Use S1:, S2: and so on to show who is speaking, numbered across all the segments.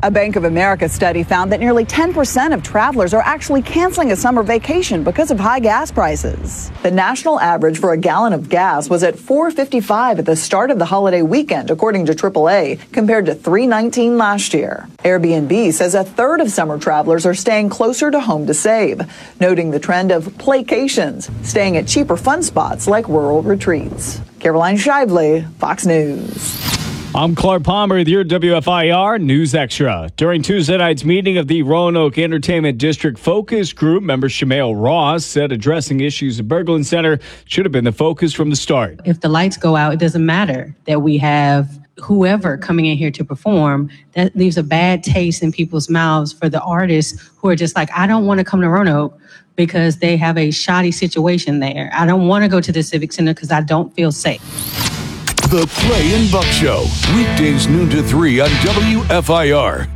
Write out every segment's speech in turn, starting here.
S1: A Bank of America study found that nearly 10% of travelers are actually canceling a summer vacation because of high gas prices. The national average for a gallon of gas was at $4.55 at the start of the holiday weekend, according to AAA, compared to $3.19 last year. Airbnb says a third of summer travelers are staying closer to home to save, noting the trend of playcations, staying at cheaper fun spots like rural retreats. Caroline Shively, Fox News.
S2: I'm Clark Palmer with your WFIR News Extra. During Tuesday night's meeting of the Roanoke Entertainment District Focus Group, member Shamail Ross said addressing issues at Berglund Center should have been the focus from the start.
S3: If the lights go out, it doesn't matter that we have whoever coming in here to perform. That leaves a bad taste in people's mouths for the artists who are just like, I don't want to come to Roanoke because they have a shoddy situation there. I don't want to go to the Civic Center because I don't feel safe.
S4: The Clay and Buck Show, weekdays noon to 3 on WFIR.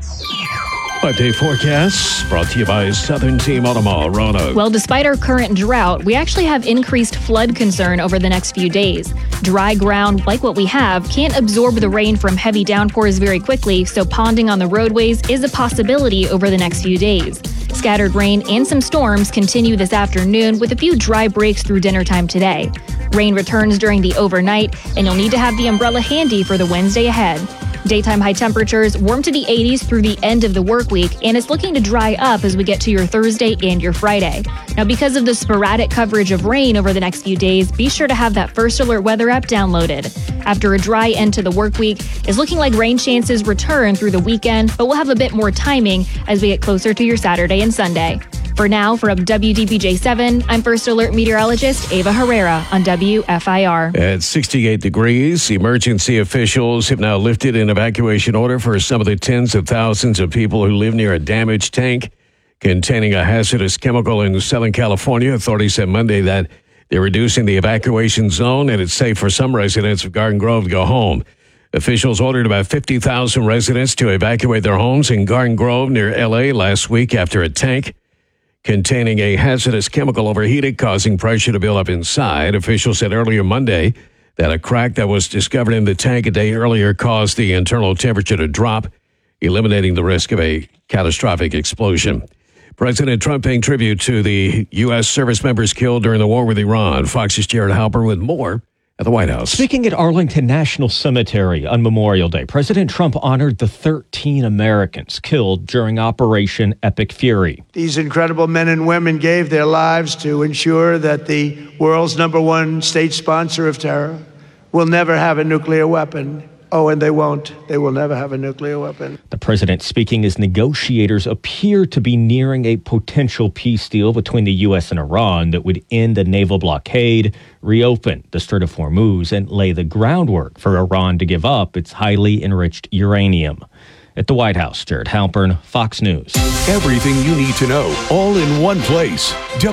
S5: 5-day forecast brought to you by Southern Team Automall, Roanoke.
S6: Well, despite our current drought, we actually have increased flood concern over the next few days. Dry ground, like what we have, can't absorb the rain from heavy downpours very quickly, so ponding on the roadways is a possibility over the next few days. Scattered rain and some storms continue this afternoon with a few dry breaks through dinner time today. Rain returns during the overnight, and you'll need to have the umbrella handy for the Wednesday ahead. Daytime high temperatures warm to the 80s through the end of the work week, and it's looking to dry up as we get to your Thursday and your Friday. Now, because of the sporadic coverage of rain over the next few days, be sure to have that First Alert weather app downloaded. After a dry end to the work week, it's looking like rain chances return through the weekend, but we'll have a bit more timing as we get closer to your Saturday and Sunday. For now, from WDBJ7, I'm First Alert meteorologist Ava Herrera on WFIR.
S5: At 68 degrees, emergency officials have now lifted an evacuation order for some of the tens of thousands of people who live near a damaged tank containing a hazardous chemical in Southern California. Authorities said Monday that they're reducing the evacuation zone, and it's safe for some residents of Garden Grove to go home. Officials ordered about 50,000 residents to evacuate their homes in Garden Grove near L.A. last week after a tank containing a hazardous chemical overheated, causing pressure to build up inside. Officials said earlier Monday that a crack that was discovered in the tank a day earlier caused the internal temperature to drop, eliminating the risk of a catastrophic explosion. President Trump paying tribute to the U.S. service members killed during the war with Iran. Fox's Jared Halper with more at the White House.
S7: Speaking at Arlington National Cemetery on Memorial Day, President Trump honored the 13 Americans killed during Operation Epic Fury.
S8: These incredible men and women gave their lives to ensure that the world's #1 state sponsor of terror will never have a nuclear weapon. Oh, and they won't. They will never have a nuclear weapon.
S7: The president speaking as negotiators appear to be nearing a potential peace deal between the U.S. and Iran that would end the naval blockade, reopen the Strait of Hormuz, and lay the groundwork for Iran to give up its highly enriched uranium. At the White House, Jared Halpern, Fox News.
S4: Everything you need to know, all in one place.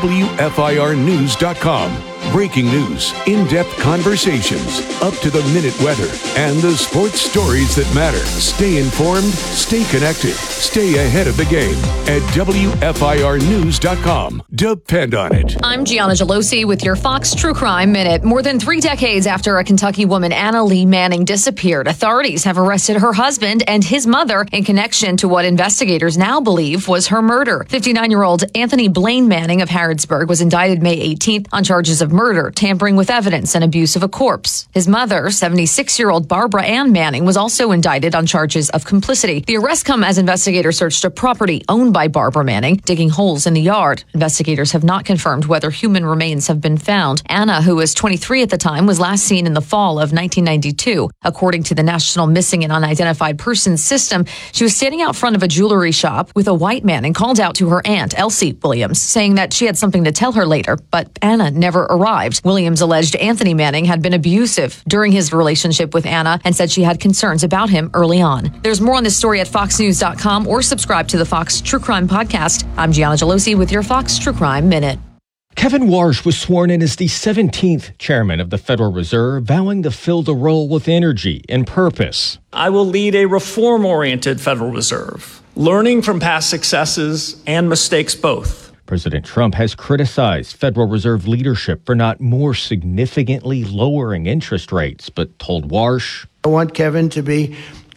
S4: WFIRnews.com. Breaking news, in-depth conversations, up-to-the-minute weather, and the sports stories that matter. Stay informed, stay connected, stay ahead of the game at WFIRnews.com. Depend on it.
S9: I'm Gianna Gelosi with your Fox True Crime Minute. More than 3 decades after a Kentucky woman, Anna Lee Manning, disappeared, authorities have arrested her husband and his mother in connection to what investigators now believe was her murder. 59-year-old Anthony Blaine Manning of Harrodsburg was indicted May 18th on charges of murder, tampering with evidence, and abuse of a corpse. His mother, 76-year-old Barbara Ann Manning, was also indicted on charges of complicity. The arrests come as investigators searched a property owned by Barbara Manning, digging holes in the yard. Investigators have not confirmed whether human remains have been found. Anna, who was 23 at the time, was last seen in the fall of 1992. According to the National Missing and Unidentified Persons System, she was standing out front of a jewelry shop with a white man and called out to her aunt, Elsie Williams, saying that she had something to tell her later, but Anna never arrived. Williams alleged Anthony Manning had been abusive during his relationship with Anna and said she had concerns about him early on. There's more on this story at foxnews.com or subscribe to the Fox True Crime Podcast. I'm Gianna Gelosi with your Fox True Crime Minute.
S7: Kevin Warsh was sworn in as the 17th chairman of the Federal Reserve, vowing to fill the role with energy and purpose.
S10: I will lead a reform-oriented Federal Reserve, learning from past successes and mistakes both.
S7: President Trump has criticized Federal Reserve leadership for not more significantly lowering interest rates, but told Warsh,
S8: I want Kevin to be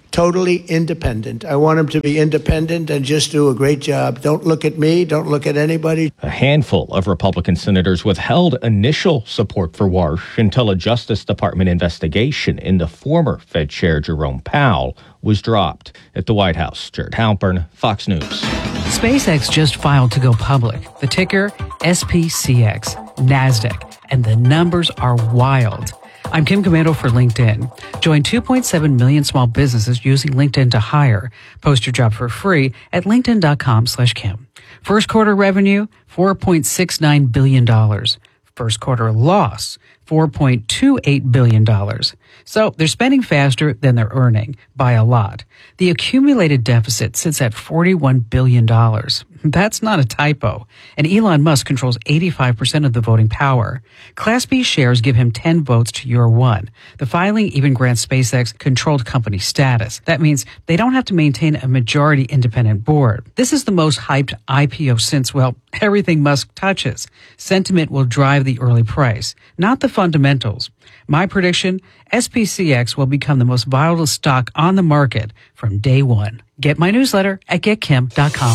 S8: totally independent. I want them to be independent and just do a great job. Don't look at me. Don't look at anybody.
S7: A handful of Republican senators withheld initial support for Warsh until a Justice Department investigation into former Fed Chair Jerome Powell was dropped. At the White House, Jared Halpern, Fox News.
S11: SpaceX just filed to go public. The ticker, SPCX, NASDAQ, and the numbers are wild. I'm Kim Commando for LinkedIn. Join 2.7 million small businesses using LinkedIn to hire. Post your job for free at linkedin.com/Kim. First quarter revenue, $4.69 billion. First quarter loss, $4.28 billion. So they're spending faster than they're earning by a lot. The accumulated deficit sits at $41 billion. That's not a typo. And Elon Musk controls 85% of the voting power. Class B shares give him 10 votes to your 1. The filing even grants SpaceX controlled company status. That means they don't have to maintain a majority independent board. This is the most hyped IPO since, well, everything Musk touches. Sentiment will drive the early price, not the fundamentals. My prediction, SPCX will become the most volatile stock on the market from day one. Get my newsletter at getkim.com.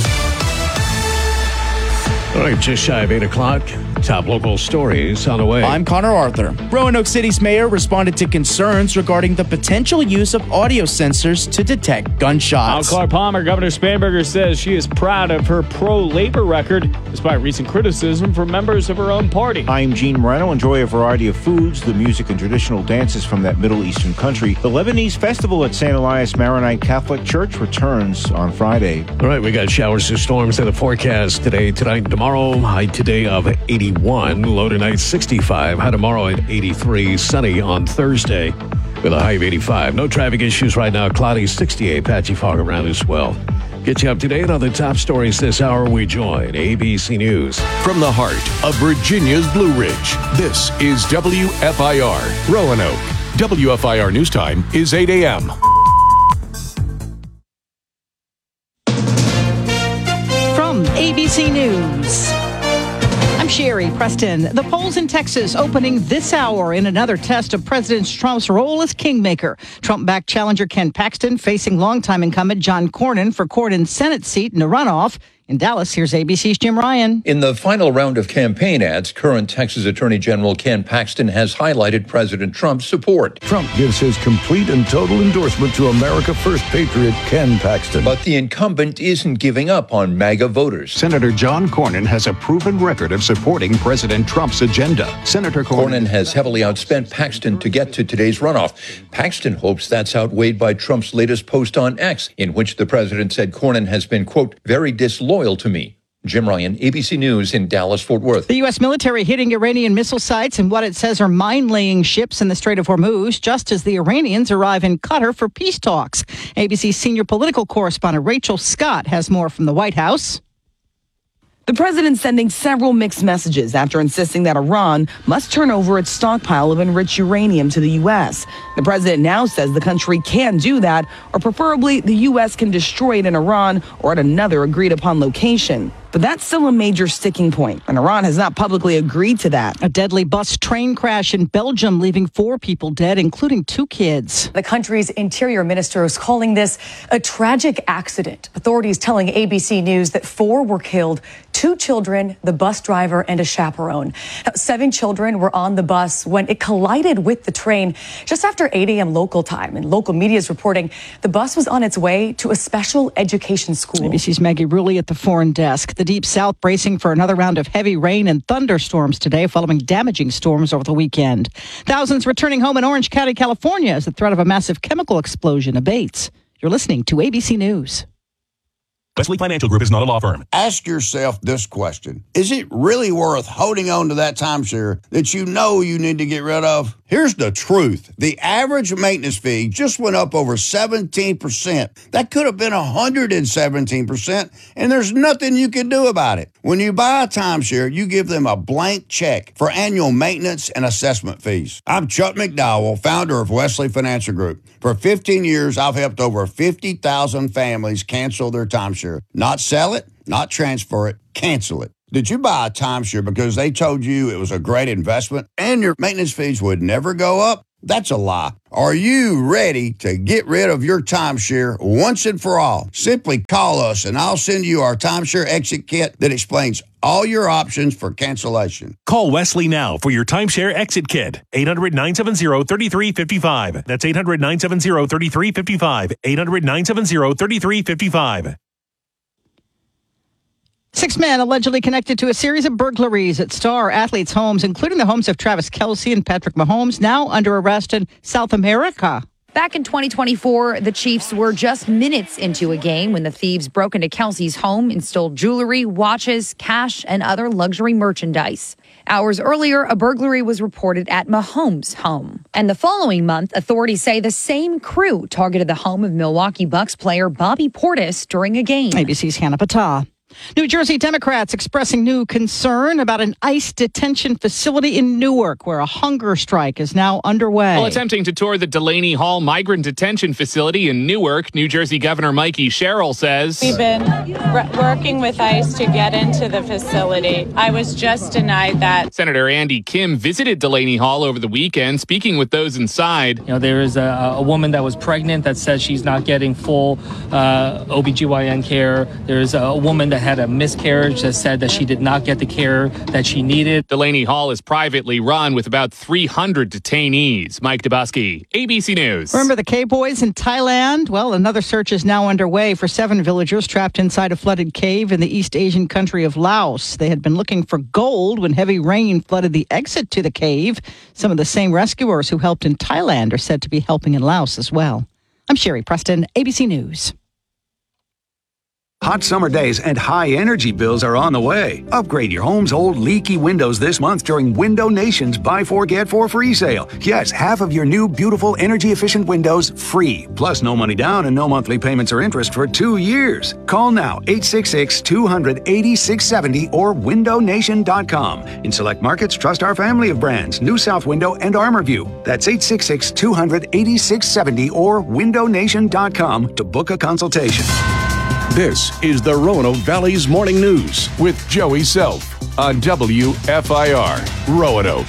S5: All right, just shy of 8 o'clock. Top local stories on the way.
S12: I'm Connor Arthur. Roanoke City's mayor responded to concerns regarding the potential use of audio sensors to detect gunshots.
S2: I'm Clark Palmer. Governor Spanberger says she is proud of her pro-labor record, despite recent criticism from members of her own party.
S13: I'm Gene Moreno. Enjoy a variety of foods, the music and traditional dances from that Middle Eastern country. The Lebanese festival at St. Elias Maronite Catholic Church returns on Friday.
S5: All right, we got showers and storms in the forecast today, tonight, and tomorrow. High today of 81, low tonight 65, high tomorrow at 83, sunny on Thursday with a high of 85. No traffic issues right now, cloudy 68, patchy fog around as well. Get you up to date on the top stories this hour. We join ABC News.
S4: From the heart of Virginia's Blue Ridge, this is WFIR Roanoke. WFIR News Time is 8 a.m.
S14: From ABC News, I'm Sherry Preston. The polls in Texas opening this hour in another test of President Trump's role as kingmaker. Trump-backed challenger Ken Paxton facing longtime incumbent John Cornyn for Cornyn's Senate seat in a runoff. In Dallas, here's ABC's Jim Ryan.
S15: In the final round of campaign ads, current Texas Attorney General Ken Paxton has highlighted President Trump's support.
S16: Trump gives his complete and total endorsement to America First patriot Ken Paxton.
S15: But the incumbent isn't giving up on MAGA voters.
S17: Senator John Cornyn has a proven record of supporting President Trump's agenda. Senator
S15: Cornyn has heavily outspent Paxton to get to today's runoff. Paxton hopes that's outweighed by Trump's latest post on X, in which the president said Cornyn has been, quote, very disloyal to me. Jim Ryan, ABC News in Dallas-Fort Worth.
S14: The U.S. military hitting Iranian missile sites and what it says are mine-laying ships in the Strait of Hormuz, just as the Iranians arrive in Qatar for peace talks. ABC's senior political correspondent Rachel Scott has more from the White House.
S18: The president sending several mixed messages after insisting that Iran must turn over its stockpile of enriched uranium to the U.S. The president now says the country can do that, or preferably the U.S. can destroy it in Iran or at another agreed-upon location. But that's still a major sticking point, and Iran has not publicly agreed to that.
S14: A deadly bus train crash in Belgium, leaving 4 people dead, including 2 kids.
S19: The country's interior minister is calling this a tragic accident. Authorities telling ABC News that 4 were killed, 2 children, the bus driver, and a chaperone. 7 children were on the bus when it collided with the train just after 8 a.m. local time. And local media is reporting the bus was on its way to a special education school.
S14: ABC's Maggie Rulli at the foreign desk. The Deep South bracing for another round of heavy rain and thunderstorms today, following damaging storms over the weekend. Thousands returning home in Orange County, California, as the threat of a massive chemical explosion abates. You're listening to ABC News.
S20: Wesley Financial Group is not a law firm.
S21: Ask yourself this question. Is it really worth holding on to that timeshare that you know you need to get rid of? Here's the truth. The average maintenance fee just went up over 17%. That could have been 117%, and there's nothing you can do about it. When you buy a timeshare, you give them a blank check for annual maintenance and assessment fees. I'm Chuck McDowell, founder of Wesley Financial Group. For 15 years, I've helped over 50,000 families cancel their timeshare. Not sell it, not transfer it, cancel it. Did you buy a timeshare because they told you it was a great investment and your maintenance fees would never go up? That's a lie. Are you ready to get rid of your timeshare once and for all? Simply call us and I'll send you our timeshare exit kit that explains all your options for cancellation.
S20: Call Wesley now for your timeshare exit kit. 800-970-3355. That's 800-970-3355. 800-970-3355.
S14: 6 men allegedly connected to a series of burglaries at star athletes' homes, including the homes of Travis Kelce and Patrick Mahomes, now under arrest in South America.
S1: Back in 2024, the Chiefs were just minutes into a game when the thieves broke into Kelce's home and stole jewelry, watches, cash, and other luxury merchandise. Hours earlier, a burglary was reported at Mahomes' home. And the following month, authorities say the same crew targeted the home of Milwaukee Bucks player Bobby Portis during a game.
S14: ABC's Hannah Patah. New Jersey Democrats expressing new concern about an ICE detention facility in Newark, where a hunger strike is now underway.
S22: While attempting to tour the Delaney Hall Migrant Detention Facility in Newark, New Jersey Governor Mikey Sherrill says,
S23: "We've been working with ICE to get into the facility. I was just denied that."
S22: Senator Andy Kim visited Delaney Hall over the weekend, speaking with those inside.
S24: You know, there is a woman that was pregnant that says she's not getting full OBGYN care. There's a woman that had a miscarriage that said that she did not get the care that she needed.
S22: Delaney Hall is privately run with about 300 detainees. Mike Dubusky, ABC News.
S14: Remember the K-Boys in Thailand? Well, another search is now underway for 7 villagers trapped inside a flooded cave in the East Asian country of Laos. They had been looking for gold when heavy rain flooded the exit to the cave. Some of the same rescuers who helped in Thailand are said to be helping in Laos as well. I'm Sherry Preston, ABC News.
S25: Hot summer days and high energy bills are on the way. Upgrade your home's old leaky windows this month during Window Nation's Buy 4 Get 4 free sale. Yes, half of your new beautiful energy efficient windows free. Plus no money down and no monthly payments or interest for 2 years. Call now 866-200-8670 or windownation.com. In select markets, trust our family of brands, New South Window and ArmorView. That's 866-200-8670 or windownation.com to book a consultation.
S4: This is the Roanoke Valley's Morning News with Joey Self on WFIR Roanoke.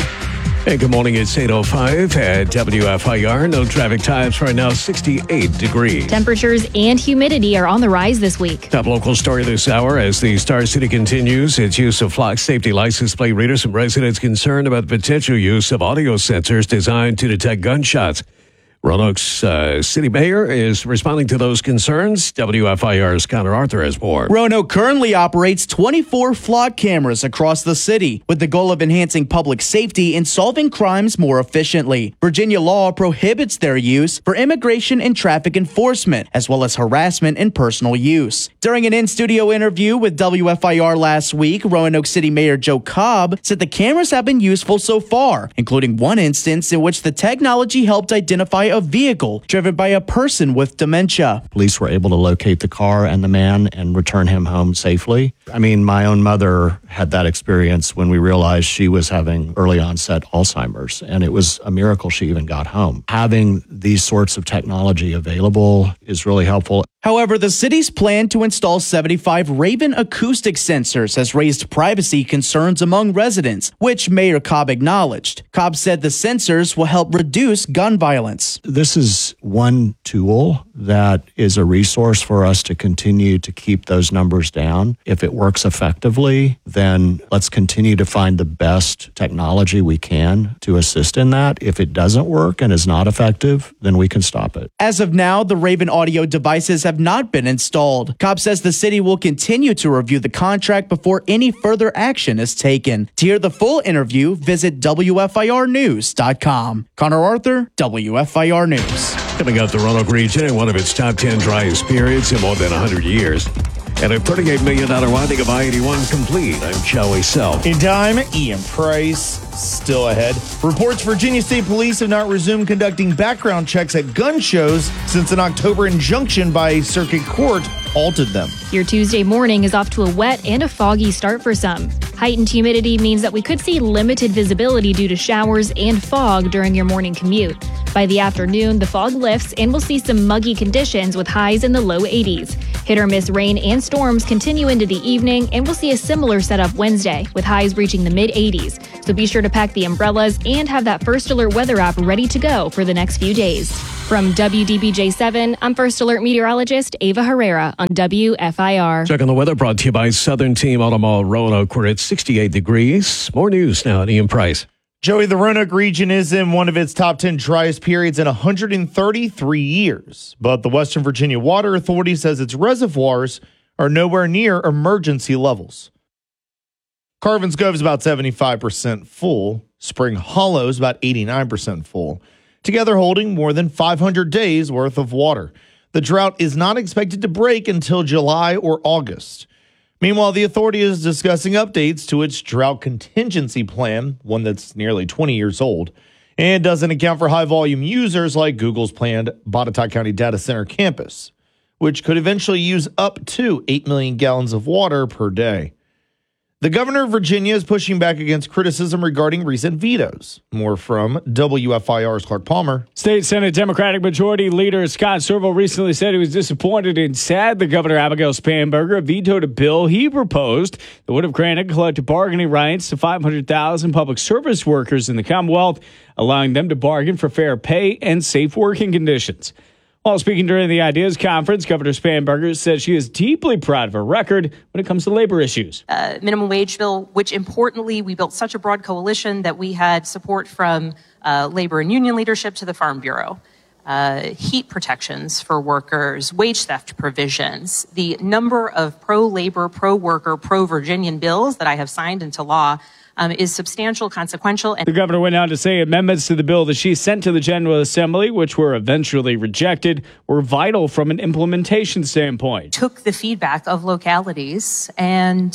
S5: Hey, good morning. It's 8:05 at WFIR. No traffic times right now, 68 degrees.
S6: Temperatures and humidity are on the rise this week.
S5: Top local story this hour as the Star City continues its use of Flock safety license plate readers. Some residents concerned about the potential use of audio sensors designed to detect gunshots. Roanoke's city mayor is responding to those concerns. WFIR's Connor Arthur has more.
S12: Roanoke currently operates 24 flock cameras across the city with the goal of enhancing public safety and solving crimes more efficiently. Virginia law prohibits their use for immigration and traffic enforcement, as well as harassment and personal use. During an in-studio interview with WFIR last week, Roanoke City Mayor Joe Cobb said the cameras have been useful so far, including one instance in which the technology helped identify a vehicle driven by a person with dementia.
S26: Police were able to locate the car and the man and return him home safely. I mean, my own mother had that experience when we realized she was having early onset Alzheimer's, and it was a miracle she even got home. Having these sorts of technology available is really helpful.
S12: However, the city's plan to install 75 Raven acoustic sensors has raised privacy concerns among residents, which Mayor Cobb acknowledged. Cobb said the sensors will help reduce gun violence.
S26: This is one tool that is a resource for us to continue to keep those numbers down. If it works effectively, then let's continue to find the best technology we can to assist in that. If it doesn't work and is not effective, then we can stop it.
S12: As of now, the Raven audio devices have not been installed. Cobb says the city will continue to review the contract before any further action is taken. To hear the full interview, visit WFIRnews.com. Connor Arthur, WFIR News.
S5: Coming up, the Roanoke region in one of its top 10 driest periods in more than 100 years. And a $38 million widening of I-81 complete. I'm Joey Self.
S27: In time, Ian Price still ahead. Reports Virginia State Police have not resumed conducting background checks at gun shows since an October injunction by a circuit court halted them.
S6: Your Tuesday morning is off to a wet and a foggy start for some. Heightened humidity means that we could see limited visibility due to showers and fog during your morning commute. By the afternoon, the fog lifts and we'll see some muggy conditions with highs in the low 80s. Hit-or-miss rain and storms continue into the evening, and we'll see a similar setup Wednesday, with highs reaching the mid-80s. So be sure to pack the umbrellas and have that First Alert weather app ready to go for the next few days. From WDBJ7, I'm First Alert meteorologist Ava Herrera on WFIR.
S5: Checking the weather brought to you by Southern Team Auto Mall Roanoke. We're at 68 degrees. More news now at Ian Price.
S27: Joey, the Roanoke region is in one of its top 10 driest periods in 133 years. But the Western Virginia Water Authority says its reservoirs are nowhere near emergency levels. Carvin's Cove is about 75% full. Spring Hollow is about 89% full, together holding more than 500 days worth of water. The drought is not expected to break until July or August. Meanwhile, the authority is discussing updates to its drought contingency plan, one that's nearly 20 years old, and doesn't account for high-volume users like Google's planned Botetourt County Data Center campus, which could eventually use up to 8 million gallons of water per day. The governor of Virginia is pushing back against criticism regarding recent vetoes. More from WFIR's Clark Palmer.
S2: State Senate Democratic Majority Leader Scott Serval recently said he was disappointed and sad that Governor Abigail Spanberger vetoed a bill he proposed that would have granted collective bargaining rights to 500,000 public service workers in the Commonwealth, allowing them to bargain for fair pay and safe working conditions. While speaking during the Ideas Conference, Governor Spanberger said she is deeply proud of her record when it comes to labor issues.
S3: Minimum wage bill, which importantly, we built such a broad coalition that we had support from labor and union leadership to the Farm Bureau. Heat protections for workers, wage theft provisions, the number of pro-labor, pro-worker, pro-Virginian bills that I have signed into law is substantial, consequential. And
S2: the governor went on to say amendments to the bill that she sent to the General Assembly, which were eventually rejected, were vital from an implementation standpoint.
S3: Took the feedback of localities and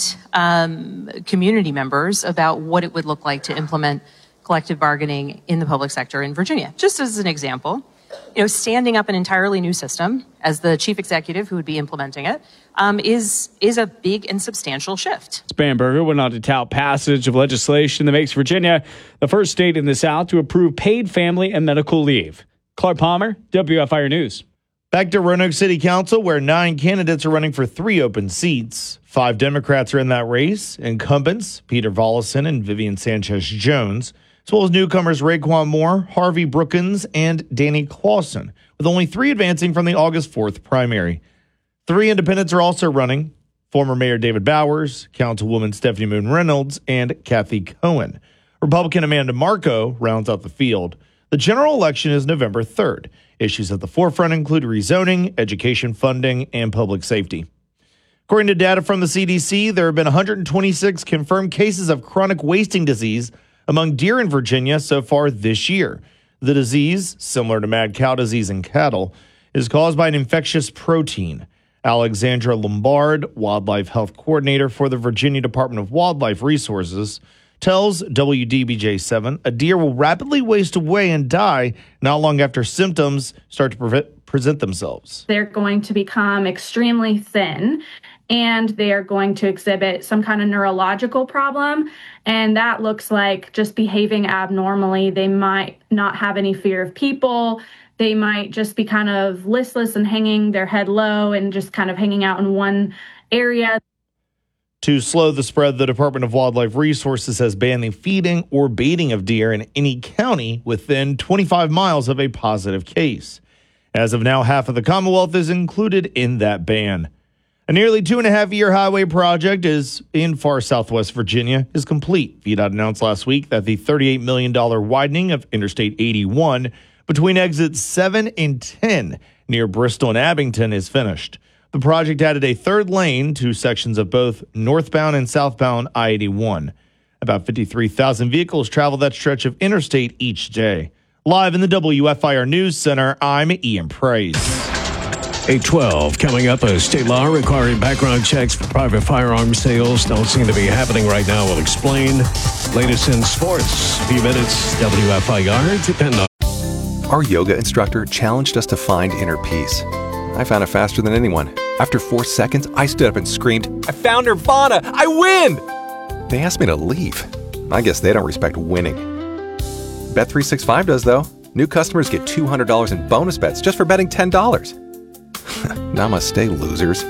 S3: community members about what it would look like to implement collective bargaining in the public sector in Virginia. Just as an example, standing up an entirely new system as the chief executive who would be implementing it is a big and substantial shift.
S2: Spanberger went on to tout passage of legislation that makes Virginia the first state in the South to approve paid family and medical leave. Clark Palmer, WFIR News.
S27: Back to Roanoke City Council, where 9 candidates are running for 3 open seats. 5 Democrats are in that race. Incumbents, Peter Volleson and Vivian Sanchez-Jones, as well as newcomers Raekwon Moore, Harvey Brookins, and Danny Clausen, with only 3 advancing from the August 4th primary. 3 independents are also running: former Mayor David Bowers, Councilwoman Stephanie Moon Reynolds, and Kathy Cohen. Republican Amanda Marco rounds out the field. The general election is November 3rd. Issues at the forefront include rezoning, education funding, and public safety. According to data from the CDC, there have been 126 confirmed cases of chronic wasting disease among deer in Virginia so far this year. The disease, similar to mad cow disease in cattle, is caused by an infectious protein. Alexandra Lombard, Wildlife Health Coordinator for the Virginia Department of Wildlife Resources, tells WDBJ7 a deer will rapidly waste away and die not long after symptoms start to present themselves.
S7: They're going to become extremely thin, and they are going to exhibit some kind of neurological problem, and that looks like just behaving abnormally. They might not have any fear of people. They might just be kind of listless and hanging their head low and just kind of hanging out in one area.
S27: To slow the spread, the Department of Wildlife Resources has banned the feeding or baiting of deer in any county within 25 miles of a positive case. As of now, half of the Commonwealth is included in that ban. A nearly 2.5-year highway project is in far southwest Virginia is complete. VDOT announced last week that the $38 million widening of Interstate 81 between exits 7 and 10 near Bristol and Abington is finished. The project added a 3rd lane to sections of both northbound and southbound I-81. About 53,000 vehicles travel that stretch of interstate each day. Live in the WFIR News Center, I'm Ian Price.
S5: 8:12 coming up. A state law requiring background checks for private firearm sales don't seem to be happening right now. We'll explain. Latest in sports. A few minutes. WFIR. Depend on.
S8: Our yoga instructor challenged us to find inner peace. I found it faster than anyone. After 4 seconds, I stood up and screamed, "I found Nirvana! I win!" They asked me to leave. I guess they don't respect winning. Bet365 does, though. New customers get $200 in bonus bets just for betting $10. Namaste, losers.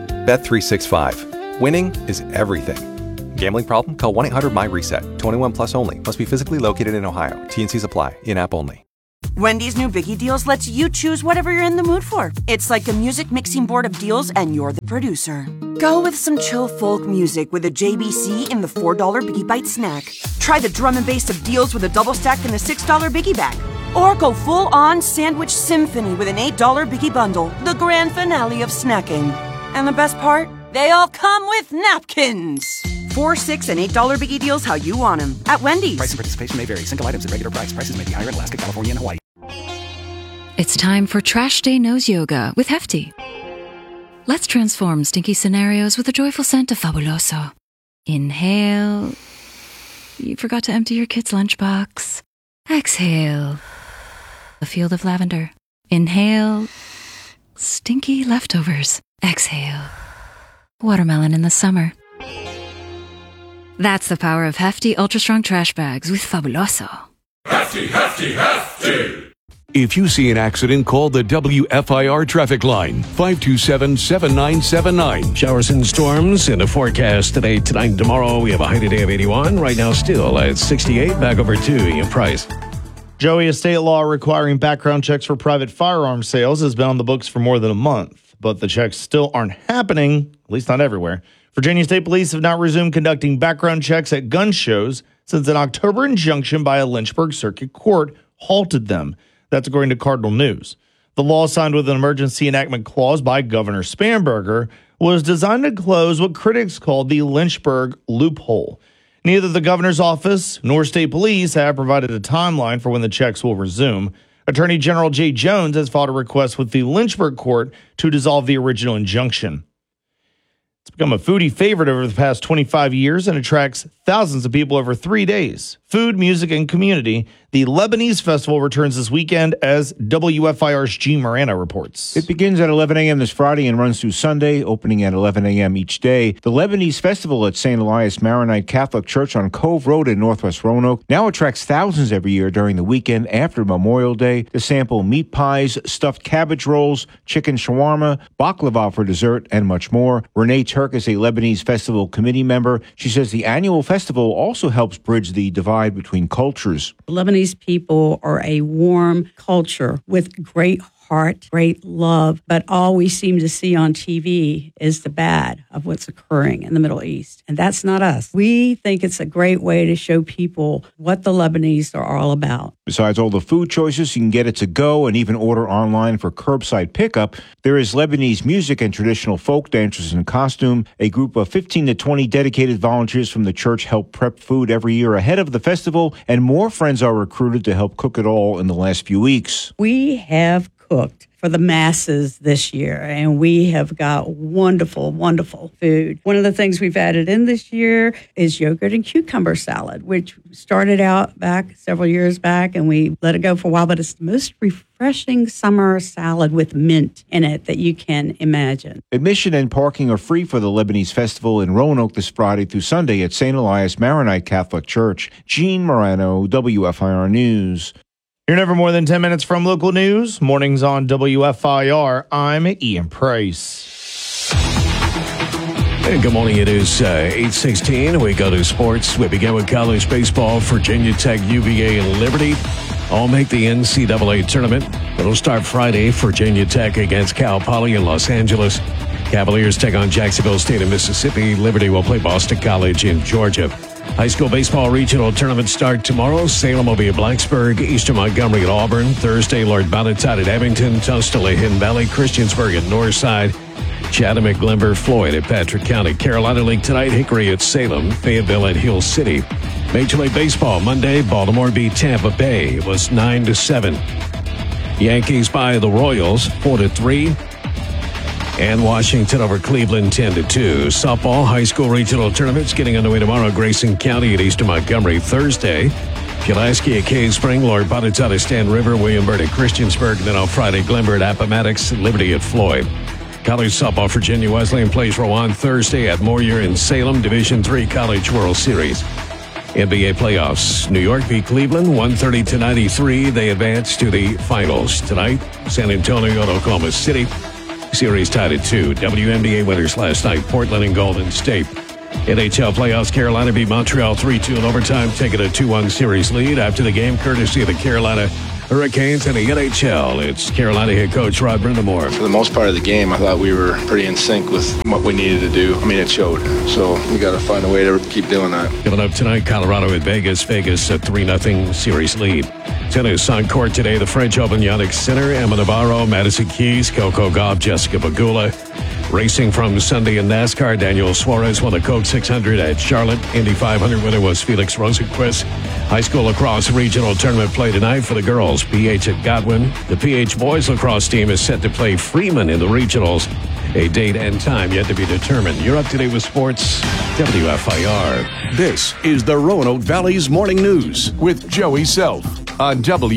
S8: Bet365. Winning is everything. Gambling problem? Call 1-800-MY-RESET. 21 plus only. Must be physically located in Ohio. T&Cs apply. In-app only.
S9: Wendy's new Biggie Deals lets you choose whatever you're in the mood for. It's like a music mixing board of deals, and you're the producer. Go with some chill folk music with a JBC in the $4 Biggie Bite snack. Try the drum and bass of deals with a double stack in the $6 Biggie Bag. Or go full-on sandwich symphony with an $8 Biggie Bundle, the grand finale of snacking. And the best part? They all come with napkins. $4, $6, and $8 Biggie Deals how you want them at Wendy's.
S10: Price and participation may vary. Single items at regular price. Prices may be higher in Alaska, California, and Hawaii.
S11: It's time for Trash Day Nose Yoga with Hefty. Let's transform stinky scenarios with a joyful scent of Fabuloso. Inhale. You forgot to empty your kid's lunchbox. Exhale. A field of lavender. Inhale. Stinky leftovers. Exhale. Watermelon in the summer. That's the power of Hefty Ultra Strong Trash Bags with Fabuloso.
S4: Hefty, hefty, hefty! If you see an accident, call the WFIR traffic line, 527-7979.
S5: Showers and storms in the forecast today, tonight, and tomorrow. We have a high today of 81. Right now, still at 68. Back over to Ian Price.
S27: Joey, a state law requiring background checks for private firearm sales has been on the books for more than a month, but the checks still aren't happening, at least not everywhere. Virginia State Police have not resumed conducting background checks at gun shows since an October injunction by a Lynchburg Circuit Court halted them. That's according to Cardinal News. The law, signed with an emergency enactment clause by Governor Spanberger, was designed to close what critics called the Lynchburg loophole. Neither the governor's office nor state police have provided a timeline for when the checks will resume. Attorney General Jay Jones has filed a request with the Lynchburg court to dissolve the original injunction. It's become a foodie favorite over the past 25 years and attracts thousands of people over 3 days. Food, music, and community. The Lebanese Festival returns this weekend, as WFIR's Gene Morano reports.
S13: It begins at 11 a.m. this Friday and runs through Sunday, opening at 11 a.m. each day. The Lebanese Festival at St. Elias Maronite Catholic Church on Cove Road in Northwest Roanoke now attracts thousands every year during the weekend after Memorial Day to sample meat pies, stuffed cabbage rolls, chicken shawarma, baklava for dessert, and much more. Renee Turk is a Lebanese Festival committee member. She says the annual festival also helps bridge the divide between cultures.
S15: Lebanese people are a warm culture with great heart, great love, but all we seem to see on TV is the bad of what's occurring in the Middle East. And that's not us. We think it's a great way to show people what the Lebanese are all about.
S13: Besides all the food choices, you can get it to go and even order online for curbside pickup. There is Lebanese music and traditional folk dancers in costume. A group of 15 to 20 dedicated volunteers from the church help prep food every year ahead of the festival, and more friends are recruited to help cook it all in the last few weeks.
S15: We have cooked for the masses this year, and we have got wonderful, wonderful food. One of the things we've added in this year is yogurt and cucumber salad, which started out back several years back, and we let it go for a while, but it's the most refreshing summer salad with mint in it that you can imagine.
S13: Admission and parking are free for the Lebanese Festival in Roanoke this Friday through Sunday at St. Elias Maronite Catholic Church. Gene Morano, WFIR News.
S27: You're never more than 10 minutes from local news. Mornings on WFIR. I'm Ian Price.
S5: Hey, good morning. It is 8:16. We go to sports. We begin with college baseball. Virginia Tech, UVA, and Liberty all make the NCAA tournament. It'll start Friday. Virginia Tech against Cal Poly in Los Angeles. Cavaliers take on Jacksonville State in Mississippi. Liberty will play Boston College in Georgia. High school baseball regional tournament start tomorrow. Salem will be at Blacksburg, Eastern Montgomery at Auburn. Thursday, Lord Botetourt at Abington, Tunstall at Hidden Valley, Christiansburg at Northside, Chatham at Glenver, Floyd at Patrick County. Carolina League tonight, Hickory at Salem, Fayetteville at Hill City. Major League Baseball Monday, Baltimore beat Tampa Bay. It was 9-7. Yankees by the Royals 4-3. And Washington over Cleveland 10-2. Softball high school regional tournaments getting underway tomorrow. Grayson County at Eastern Montgomery Thursday. Pulaski at Cave Spring, Lord Botetourt at Stand River, Williamburg at Christiansburg. Then on Friday, Glenver at Appomattox, Liberty at Floyd. College softball, Virginia Wesleyan plays Rowan Thursday at Moyer in Salem. Division III College World Series. NBA playoffs. New York beat Cleveland 130-93. They advance to the finals tonight. San Antonio and Oklahoma City. Series tied at 2. WNBA winners last night, Portland and Golden State. NHL playoffs, Carolina beat Montreal 3-2 in overtime, taking a 2-1 series lead after the game, courtesy of the Carolina Hurricanes and the NHL. It's Carolina head coach Rod Brindamore.
S1: For the most part of the game, I thought we were pretty in sync with what we needed to do. I mean, it showed. So we got to find a way to keep doing that.
S5: Coming up tonight, Colorado at Vegas. Vegas a 3-0 series lead. Tennis on court today, the French Open, Yannick Sinner, Emma Navarro, Madison Keys, Coco Gauff, Jessica Pegula. Racing from Sunday in NASCAR, Daniel Suarez won the Coke 600 at Charlotte. Indy 500 winner was Felix Rosenqvist. High school lacrosse regional tournament play tonight for the girls. PH at Godwin. The PH boys lacrosse team is set to play Freeman in the regionals. A date and time yet to be determined. You're up to date with sports. WFIR.
S4: This is the Roanoke Valley's Morning News with Joey Self on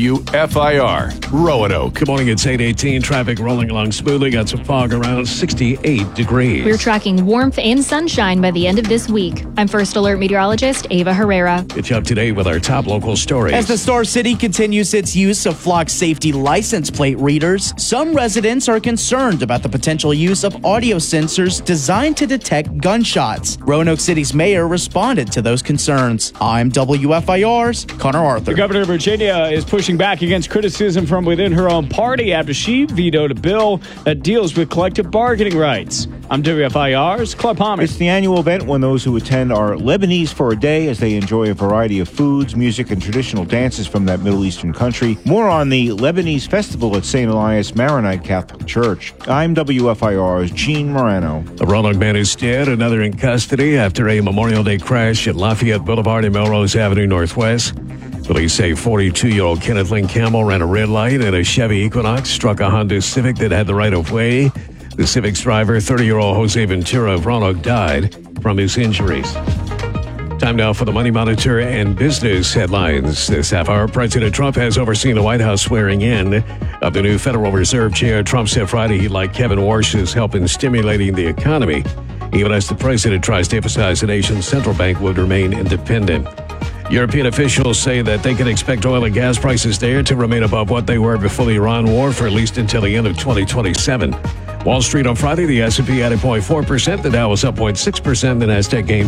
S4: WFIR Roanoke.
S5: Good morning. It's 8:18. Traffic rolling along smoothly. Got some fog around 68 degrees.
S6: We're tracking warmth and sunshine by the end of this week. I'm First Alert meteorologist Ava Herrera.
S5: Get you up to date with our top local stories.
S12: As the Star City continues its use of flock safety license plate readers, some residents are concerned about the potential use of audio sensors designed to detect gunshots. Roanoke City's mayor responded to those concerns. I'm WFIR's Connor Arthur.
S2: The governor of Virginia is pushing back against criticism from within her own party after she vetoed a bill that deals with collective bargaining rights. I'm WFIR's Clark Palmer.
S13: It's the annual event when those who attend are Lebanese for a day as they enjoy a variety of foods, music, and traditional dances from that Middle Eastern country. More on the Lebanese festival at St. Elias Maronite Catholic Church. I'm WFIR's Gene Morano.
S5: A Roanoke man is dead, another in custody after a Memorial Day crash at Lafayette Boulevard and Melrose Avenue Northwest. Police say 42-year-old Kenneth Lynn Campbell ran a red light and a Chevy Equinox struck a Honda Civic that had the right-of-way. The Civic's driver, 30-year-old Jose Ventura of Roanoke, died from his injuries. Time now for the Money Monitor and business headlines. This half hour, President Trump has overseen the White House swearing in of the new Federal Reserve Chair. Trump said Friday he'd like Kevin Warsh's help in stimulating the economy, even as the president tries to emphasize the nation's central bank would remain independent. European officials say that they can expect oil and gas prices there to remain above what they were before the Iran war for at least until the end of 2027. Wall Street on Friday, the S&P added 0.4%, the Dow was up 0.6%, the Nasdaq gained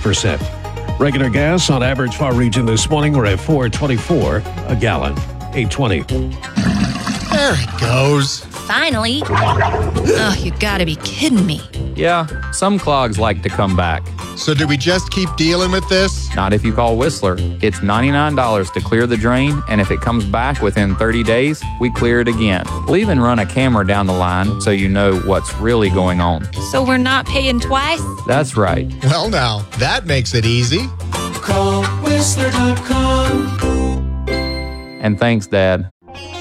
S5: 0.2%. Regular gas on average for our region this morning were at $4.24 a gallon, $8.20.
S16: There it goes.
S17: Finally. Oh, you gotta be kidding me.
S18: Yeah, some clogs like to come back.
S16: So do we just keep dealing with this?
S18: Not if you call Whistler. It's $99 to clear the drain, and if it comes back within 30 days, we clear it again. We'll even run a camera down the line so you know what's really going on.
S17: So we're not paying twice?
S18: That's right.
S16: Well, now, that makes it easy.
S19: Call Whistler.com.
S18: And thanks, Dad.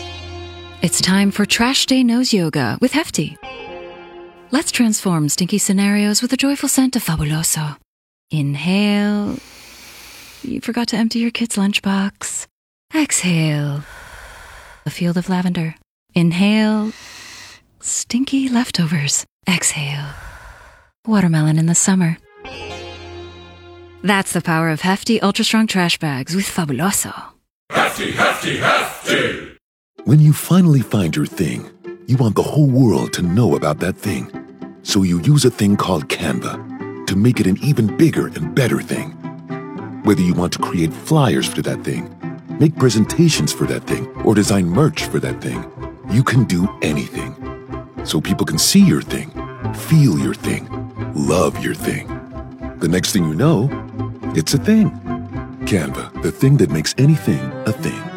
S11: It's time for Trash Day Nose Yoga with Hefty. Let's transform stinky scenarios with a joyful scent of Fabuloso. Inhale. You forgot to empty your kid's lunchbox. Exhale. A field of lavender. Inhale. Stinky leftovers. Exhale. Watermelon in the summer. That's the power of Hefty Ultra Strong Trash Bags with Fabuloso.
S4: Hefty, hefty, hefty! When you finally find your thing, you want the whole world to know about that thing. So you use a thing called Canva to make it an even bigger and better thing. Whether you want to create flyers for that thing, make presentations for that thing, or design merch for that thing, you can do anything. So people can see your thing, feel your thing, love your thing. The next thing you know, it's a thing. Canva, the thing that makes anything a thing.